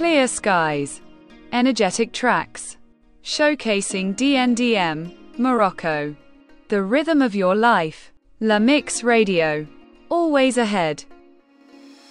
clear skies, energetic tracks, showcasing DNDM, Morocco. The rhythm of your life. La Mix Radio. Always ahead.